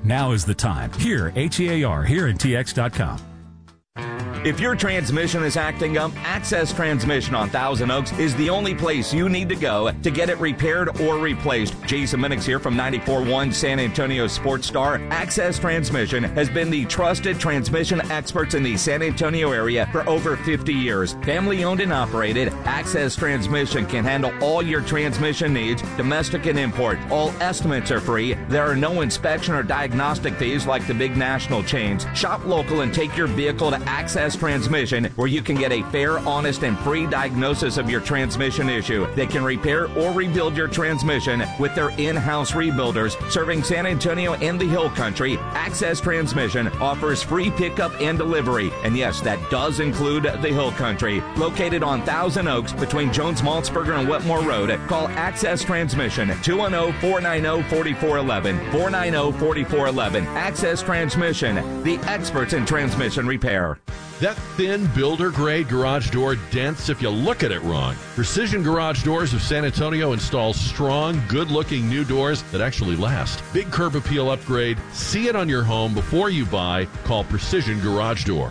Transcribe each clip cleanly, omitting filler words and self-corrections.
Now is the time. Here, HEAR, here at TX.com. If your transmission is acting up, Access Transmission on Thousand Oaks is the only place you need to go to get it repaired or replaced. Jason Minix here from 94.1 San Antonio Sports Star. Access Transmission has been the trusted transmission experts in the San Antonio area for over 50 years. Family owned and operated, Access Transmission can handle all your transmission needs, domestic and import. All estimates are free. There are no inspection or diagnostic fees like the big national chains. Shop local and take your vehicle to Access Transmission, where you can get a fair, honest, and free diagnosis of your transmission issue. They can repair or rebuild your transmission with their in-house rebuilders serving San Antonio and the Hill Country. Access Transmission offers free pickup and delivery, and yes, that does include the Hill Country. Located on Thousand Oaks between Jones-Maltzberger and Wetmore Road, call Access Transmission 210-490-4411, 490-4411. Access Transmission, the experts in transmission repair. That thin builder-grade garage door dents if you look at it wrong. Precision Garage Doors of San Antonio installs strong, good-looking new doors that actually last. Big curb appeal upgrade. See it on your home before you buy. Call Precision Garage Door.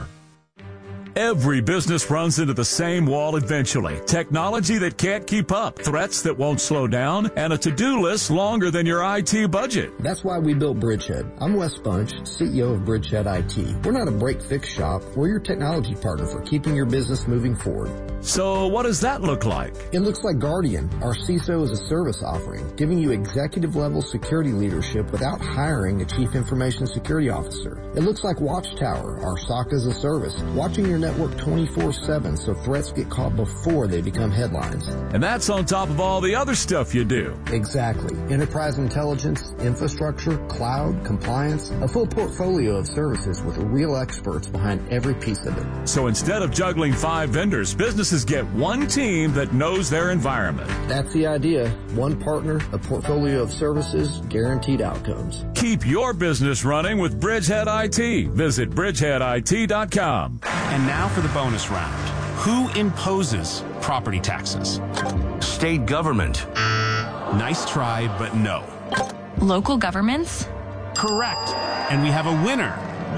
Every business runs into the same wall eventually. Technology that can't keep up, threats that won't slow down, and a to-do list longer than your IT budget. That's why we built Bridgehead. I'm Wes Bunch, CEO of Bridgehead IT. We're not a break-fix shop. We're your technology partner for keeping your business moving forward. So what does that look like? It looks like Guardian, our CISO as a service offering, giving you executive-level security leadership without hiring a chief information security officer. It looks like Watchtower, our SOC as a service, watching your network 24/7 so threats get caught before they become headlines. And that's on top of all the other stuff you do. Exactly. Enterprise intelligence, infrastructure, cloud, compliance, a full portfolio of services with real experts behind every piece of it. So instead of juggling 5 vendors, businesses get one team that knows their environment. That's the idea. One partner, a portfolio of services, guaranteed outcomes. Keep your business running with Bridgehead IT. Visit bridgeheadit.com. And now for the bonus round. Who imposes property taxes? State government. Nice try, but no. Local governments? Correct. And we have a winner.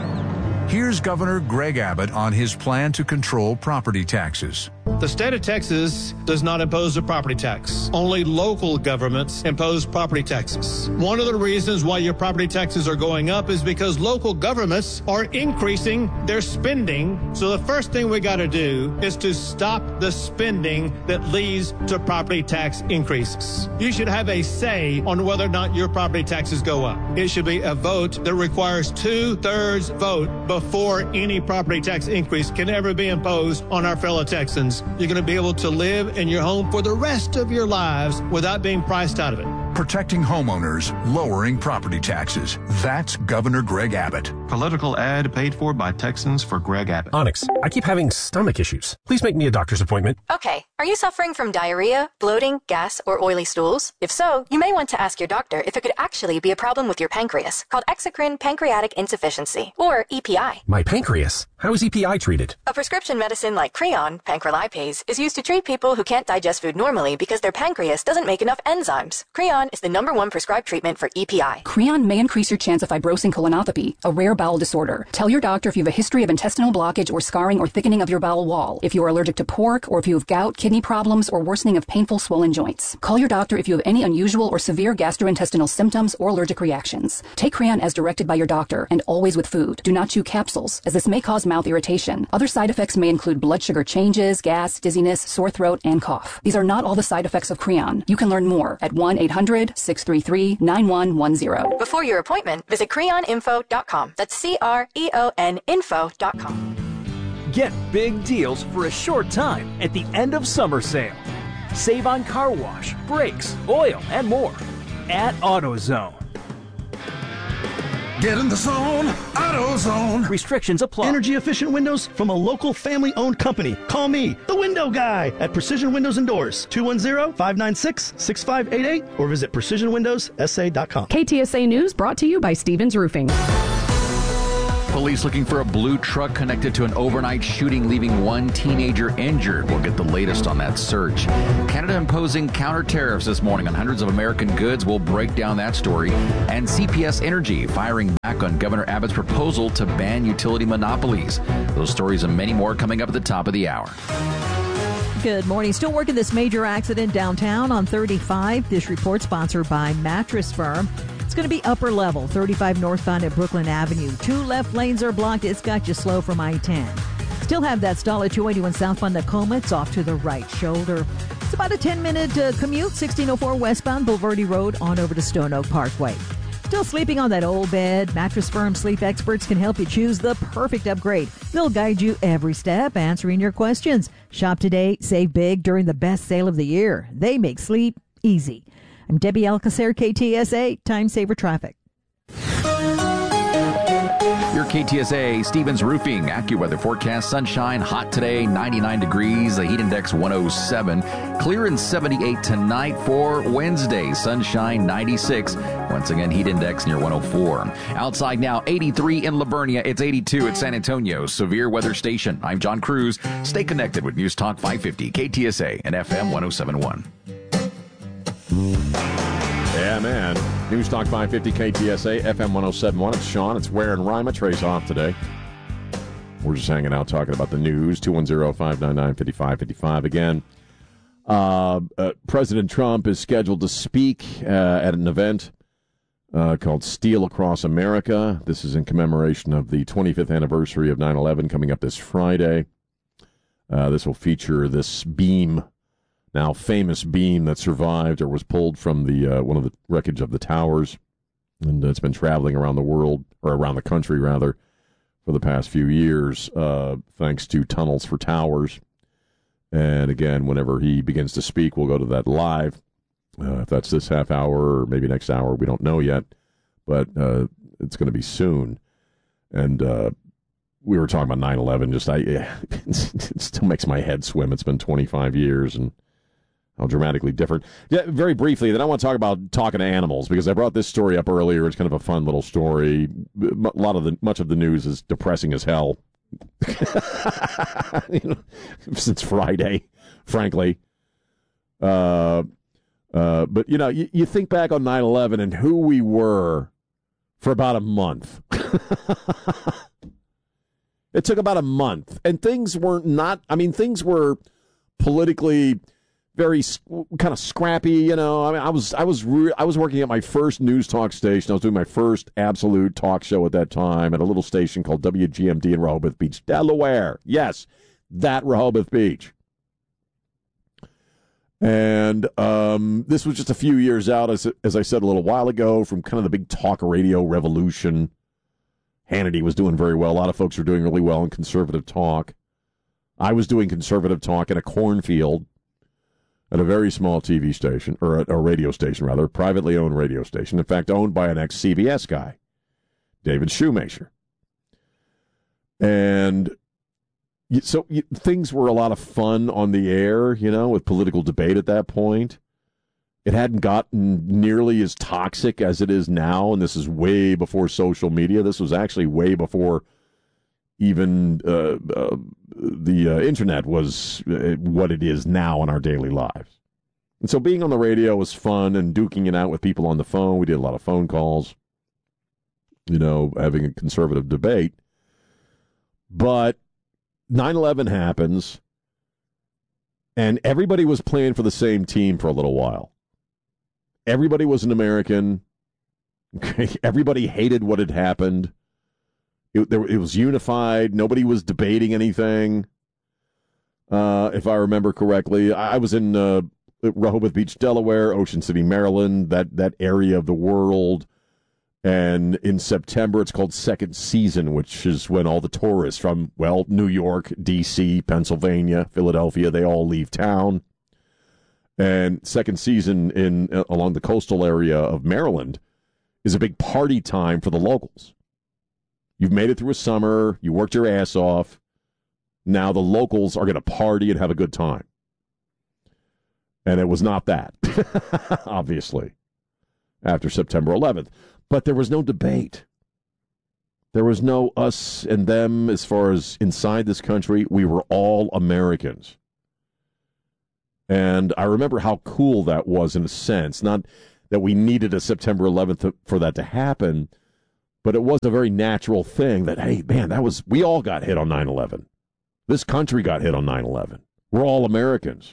Here's Governor Greg Abbott on his plan to control property taxes. The state of Texas does not impose a property tax. Only local governments impose property taxes. One of the reasons why your property taxes are going up is because local governments are increasing their spending. So the first thing we got to do is to stop the spending that leads to property tax increases. You should have a say on whether or not your property taxes go up. It should be a vote that requires 2/3 vote before any property tax increase can ever be imposed on our fellow Texans. You're going to be able to live in your home for the rest of your lives without being priced out of it. Protecting homeowners, lowering property taxes. That's Governor Greg Abbott. Political ad paid for by Texans for Greg Abbott. Onyx, I keep having stomach issues. Please make me a doctor's appointment. Okay. Are you suffering from diarrhea, bloating, gas, or oily stools? If so, you may want to ask your doctor if it could actually be a problem with your pancreas, called exocrine pancreatic insufficiency, or EPI. My pancreas? How is EPI treated? A prescription medicine like Creon, pancrelipase, is used to treat people who can't digest food normally because their pancreas doesn't make enough enzymes. Creon is the #1 prescribed treatment for EPI. Creon may increase your chance of fibrosing colonopathy, a rare bowel disorder. Tell your doctor if you have a history of intestinal blockage or scarring or thickening of your bowel wall, if you are allergic to pork, or if you have gout, kidney problems, or worsening of painful swollen joints. Call your doctor if you have any unusual or severe gastrointestinal symptoms or allergic reactions. Take Creon as directed by your doctor, and always with food. Do not chew capsules, as this may cause mouth irritation. Other side effects may include blood sugar changes, gas, dizziness, sore throat, and cough. These are not all the side effects of Creon. You can learn more at 1-800-633-9110. Before your appointment, visit creoninfo.com. That's CREON info.com. Get big deals for a short time at the end of summer sale. Save on car wash, brakes, oil, and more at AutoZone. Get in the zone, AutoZone. Restrictions apply. Energy efficient windows from a local family-owned company. Call me, the window guy, at Precision Windows and Doors, 210-596-6588, or visit precisionwindowssa.com. KTSA News brought to you by Stevens Roofing. police looking for a blue truck connected to an overnight shooting, leaving one teenager injured. We'll get the latest on that search. Canada imposing counter tariffs this morning on hundreds of American goods. We'll break down that story. And CPS Energy firing back on Governor Abbott's proposal to ban utility monopolies. Those stories and many more coming up at the top of the hour. Good morning. Still working this major accident downtown on 35. This report sponsored by Mattress Firm. It's going to be upper level, 35 northbound at Brooklyn Avenue. 2 left lanes are blocked. It's got you slow from I-10. Still have that stall at 281 southbound Tacoma. It's off to the right shoulder. It's about a 10-minute commute, 1604 westbound Boulevardy Road on over to Stone Oak Parkway. Still sleeping on that old bed? Mattress Firm sleep experts can help you choose the perfect upgrade. They'll guide you every step, answering your questions. Shop today, save big during the best sale of the year. They make sleep easy. I'm Debbie Alcacer, KTSA, Time Saver Traffic. Your KTSA Stevens Roofing AccuWeather forecast: sunshine, hot today, 99 degrees, the heat index 107, clear and 78 tonight for Wednesday, sunshine 96, once again heat index near 104. Outside now, 83 in Livonia, it's 82 at San Antonio, severe weather station. I'm John Cruz. Stay connected with News Talk 550, KTSA and FM 1071. Yeah, man. News Talk 550 KTSA, FM 1071. It's Sean. It's Ware and Rima. Trey's off today. We're just hanging out talking about the news. 210-599-5555. Again, President Trump is scheduled to speak at an event called Steel Across America. This is in commemoration of the 25th anniversary of 9/11 coming up this Friday. This will feature this beam, now famous beam that survived or was pulled from the one of the wreckage of the towers, and it's been traveling around the world, or around the country rather, for the past few years, thanks to Tunnels for Towers. And again, whenever he begins to speak, we'll go to that live. If that's this half hour or maybe next hour, we don't know yet, but it's going to be soon. And we were talking about 9/11. It still makes my head swim. It's been 25 years, and how dramatically different. Yeah, very briefly, then I want to talk about talking to animals, because I brought this story up earlier. It's kind of a fun little story. Much of the news is depressing as hell. Since Friday, frankly. But you think back on 9/11 and who we were for about a month. It took about a month, and things were politically very kind of scrappy, I was working at my first news talk station. I was doing my first absolute talk show at that time at a little station called WGMD in Rehoboth Beach, Delaware. Yes, that Rehoboth Beach. And this was just a few years out, as I said a little while ago, from kind of the big talk radio revolution. Hannity was doing very well. A lot of folks were doing really well in conservative talk. I was doing conservative talk in a cornfield at a very small TV station, or a radio station, rather, a privately owned radio station, in fact, owned by an ex-CBS guy, David Shoemaker. And so things were a lot of fun on the air, with political debate at that point. It hadn't gotten nearly as toxic as it is now, and this is way before social media. This was actually way before even the internet was what it is now in our daily lives. And so being on the radio was fun, and duking it out with people on the phone. We did a lot of phone calls, having a conservative debate. But 9/11 happens, and everybody was playing for the same team for a little while. Everybody was an American. Everybody hated what had happened. It was unified. Nobody was debating anything, if I remember correctly. I was in Rehoboth Beach, Delaware, Ocean City, Maryland, that area of the world. And in September, it's called Second Season, which is when all the tourists from, New York, D.C., Pennsylvania, Philadelphia, they all leave town. And Second Season along the coastal area of Maryland is a big party time for the locals. You've made it through a summer. You worked your ass off. Now the locals are going to party and have a good time. And it was not that, obviously, after September 11th. But there was no debate. There was no us and them as far as inside this country. We were all Americans. And I remember how cool that was in a sense. Not that we needed a September 11th for that to happen, but it was a very natural thing that, hey, man, we all got hit on 9/11. This country got hit on 9/11. We're all Americans.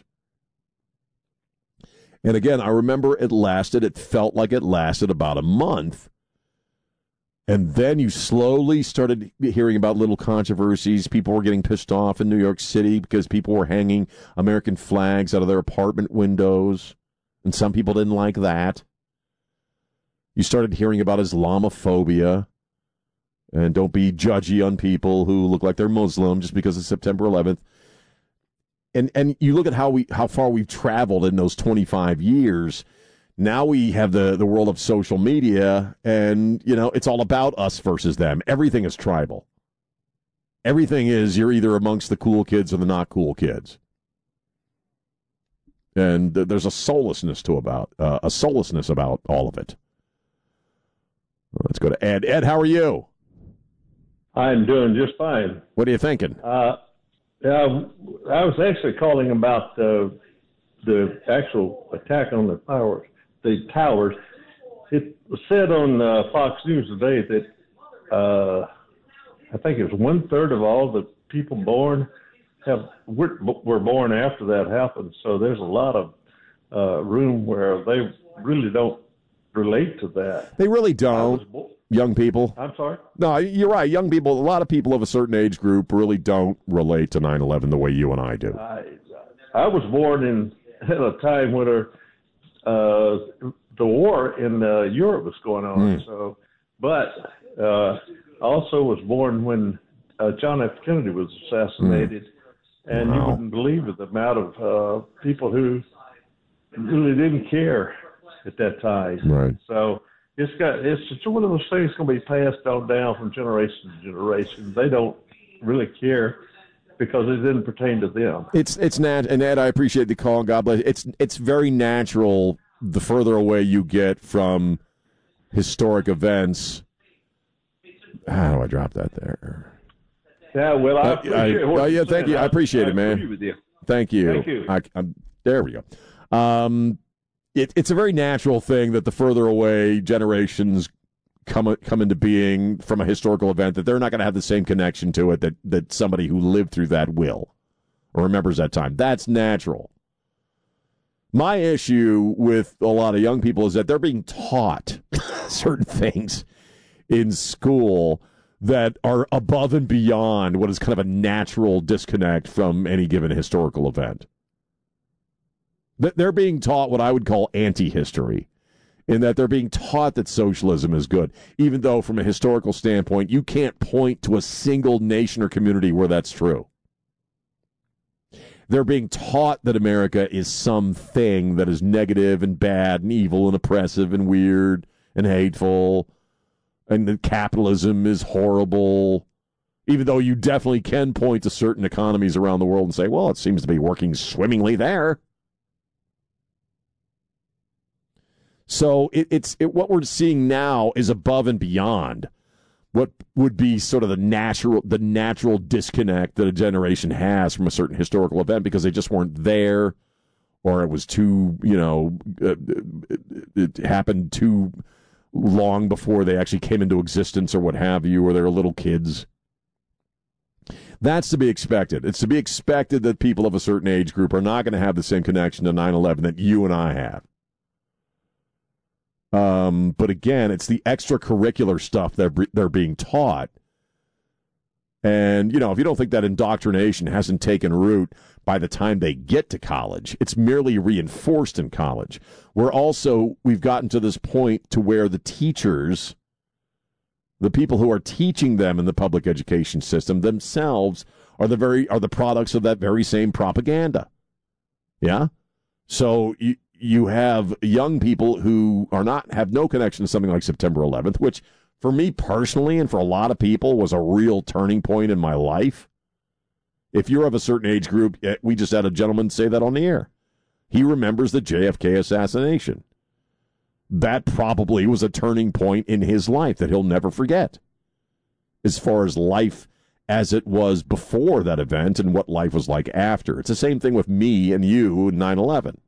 And again, I remember it felt like it lasted about a month. And then you slowly started hearing about little controversies. People were getting pissed off in New York City because people were hanging American flags out of their apartment windows. And some people didn't like that. You started hearing about Islamophobia. And don't be judgy on people who look like they're Muslim just because of September 11th. And you look at how far we've traveled in those 25 years. Now we have the world of social media, and, it's all about us versus them. Everything is tribal. Everything is you're either amongst the cool kids or the not cool kids. And there's a soullessness about all of it. Let's go to Ed. Ed, how are you? I'm doing just fine. What are you thinking? I was actually calling about the actual attack on the towers. It was said on Fox News today that I think it was 1/3 of all the people born were born after that happened. So there's a lot of room where they really don't relate to that. They really don't. Young people. I'm sorry? No, you're right. Young people, a lot of people of a certain age group really don't relate to 9/11 the way you and I do. I was born at a time when the war in Europe was going on. So, but I also was born when John F. Kennedy was assassinated, and you wouldn't believe the amount of people who really didn't care at that time. Right. So it's one of those things going to be passed on down from generation to generation. They don't really care because it didn't pertain to them. It's and Ed, I appreciate the call, and God bless. It's very natural. The further away you get from historic events, how do I drop that there? Yeah, well, I appreciate thank you. I appreciate it, man. I agree with you. Thank you. Thank you. There we go. It's a very natural thing that the further away generations come into being from a historical event, that they're not going to have the same connection to it that somebody who lived through that will or remembers that time. That's natural. My issue with a lot of young people is that they're being taught certain things in school that are above and beyond what is kind of a natural disconnect from any given historical event. They're being taught what I would call anti-history, in that they're being taught that socialism is good, even though from a historical standpoint, you can't point to a single nation or community where that's true. They're being taught that America is something that is negative and bad and evil and oppressive and weird and hateful, and that capitalism is horrible, even though you definitely can point to certain economies around the world and say, well, it seems to be working swimmingly there. So what we're seeing now is above and beyond what would be sort of the natural disconnect that a generation has from a certain historical event because they just weren't there, or it was too, it happened too long before they actually came into existence or what have you, or they were little kids. That's to be expected. It's to be expected that people of a certain age group are not going to have the same connection to 9/11 that you and I have. But again, it's the extracurricular stuff that they're being taught. And, if you don't think that indoctrination hasn't taken root by the time they get to college, it's merely reinforced in college. We've gotten to this point to where the teachers, the people who are teaching them in the public education system themselves are the products of that very same propaganda. Yeah? So you have young people who have no connection to something like September 11th, which for me personally and for a lot of people was a real turning point in my life. If you're of a certain age group, we just had a gentleman say that on the air. He remembers the JFK assassination. That probably was a turning point in his life that he'll never forget. as far as life as it was before that event and what life was like after. It's the same thing with me and you in 9/11.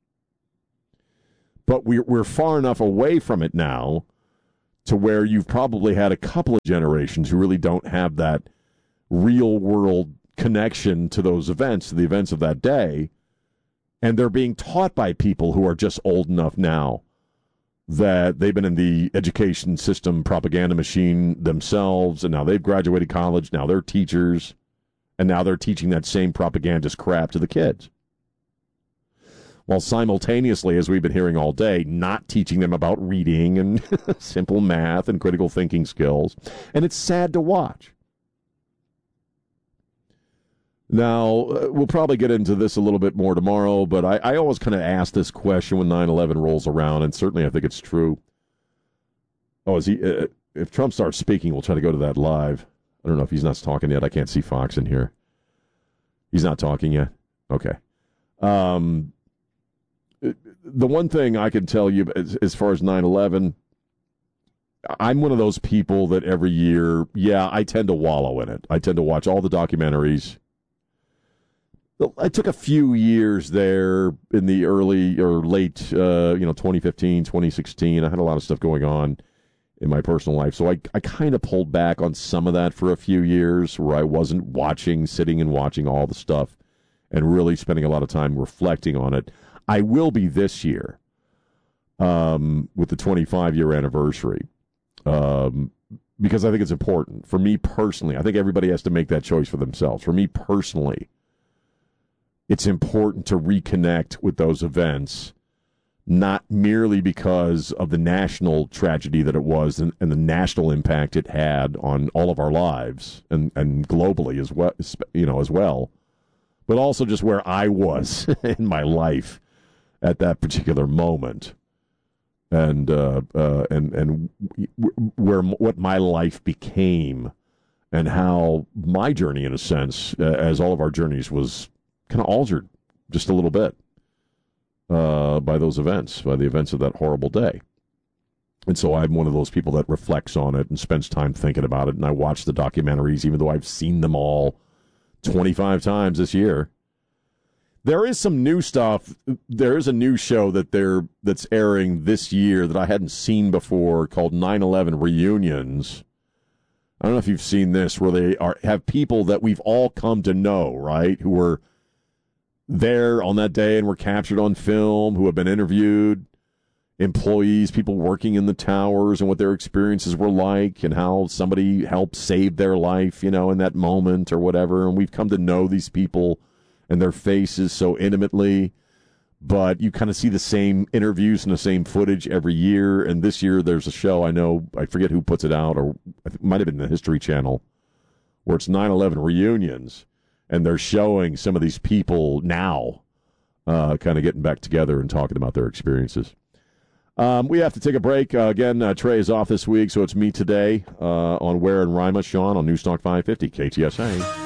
But we're far enough away from it now to where you've probably had a couple of generations who really don't have that real-world connection to those events, to the events of that day, and they're being taught by people who are just old enough now that they've been in the education system propaganda machine themselves, and now they've graduated college, now they're teachers, and now they're teaching that same propagandist crap to the kids. While simultaneously, as we've been hearing all day, not teaching them about reading and simple math and critical thinking skills. And it's sad to watch. Now, we'll probably get into this a little bit more tomorrow, but I always kind of ask this question when 9/11 rolls around, and certainly I think it's true. Oh, if Trump starts speaking, we'll try to go to that live. I don't know if he's not talking yet. I can't see Fox in here. He's not talking yet? Okay. The one thing I can tell you as far as 9/11, I'm one of those people that every year, I tend to wallow in it. I tend to watch all the documentaries. I took a few years there in the early or late, 2015, 2016. I had a lot of stuff going on in my personal life. So I kind of pulled back on some of that for a few years where I wasn't sitting and watching all the stuff and really spending a lot of time reflecting on it. I will be this year with the 25-year anniversary because I think it's important. For me personally, I think everybody has to make that choice for themselves. For me personally, it's important to reconnect with those events, not merely because of the national tragedy that it was and the national impact it had on all of our lives and globally as well, but also just where I was in my life at that particular moment, and what my life became, and how my journey, in a sense, as all of our journeys, was kind of altered just a little bit by those events, by the events of that horrible day. And so I'm one of those people that reflects on it and spends time thinking about it, and I watch the documentaries, even though I've seen them all 25 times this year. There is some new stuff. There is a new show that's airing this year that I hadn't seen before called 9/11 Reunions. I don't know if you've seen this, where they have people that we've all come to know, right, who were there on that day and were captured on film, who have been interviewed, employees, people working in the towers, and what their experiences were like, and how somebody helped save their life, in that moment or whatever. And we've come to know these people and their faces so intimately, but you kind of see the same interviews and the same footage every year. And this year there's a show, I forget who puts it out, or it might have been the History Channel, where it's 9/11 Reunions, and they're showing some of these people now kind of getting back together and talking about their experiences. We have to take a break. Again, Trey is off this week, so it's me today on Ware and Rima. Sean on Newstalk 550 KTSA.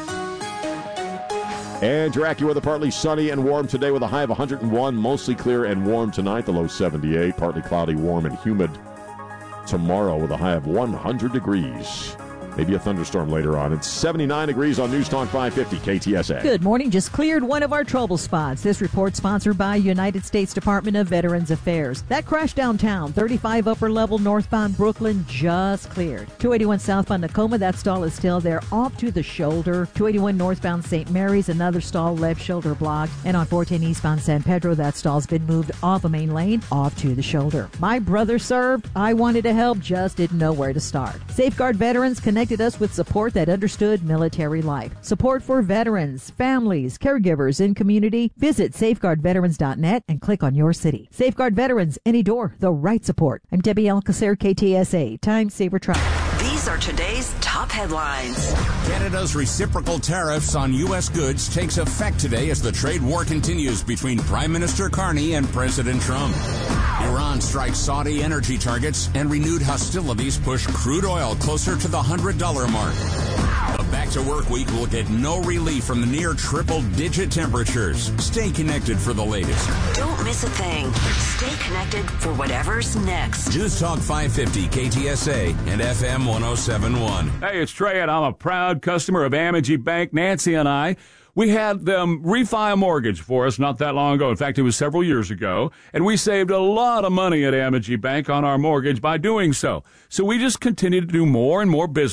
And your AccuWeather, partly sunny and warm today with a high of 101, mostly clear and warm tonight, the low 78, partly cloudy, warm, and humid tomorrow with a high of 100 degrees. Maybe a thunderstorm later on. It's 79 degrees on Newstalk 550 KTSA. Good morning. Just cleared one of our trouble spots. This report sponsored by United States Department of Veterans Affairs. That crash downtown, 35 upper level northbound Brooklyn, just cleared. 281 southbound Tacoma, that stall is still there, off to the shoulder. 281 northbound St. Mary's, another stall, left shoulder blocked. And on 410 eastbound San Pedro, that stall's been moved off a main lane, off to the shoulder. My brother served. I wanted to help, just didn't know where to start. Safeguard Veterans connected us with support that understood military life. Support for veterans, families, caregivers, and community. Visit safeguardveterans.net and click on your city. Safeguard Veterans, any door, the right support. I'm Debbie Alcacer, KTSA. Time Saver Travel. These are today's top headlines. Canada's reciprocal tariffs on U.S. goods takes effect today as the trade war continues between Prime Minister Carney and President Trump. Iran strikes Saudi energy targets, and renewed hostilities push crude oil closer to the $100 mark. The back-to-work week will get no relief from the near triple-digit temperatures. Stay connected for the latest. Don't miss a thing. Stay connected for whatever's next. News Talk 550, KTSA, and FM 1071. Hey, it's Trey, and I'm a proud customer of Amegy Bank. Nancy and I, we had them refi a mortgage for us not that long ago. In fact, it was several years ago, and we saved a lot of money at Amegy Bank on our mortgage by doing so. So we just continue to do more and more business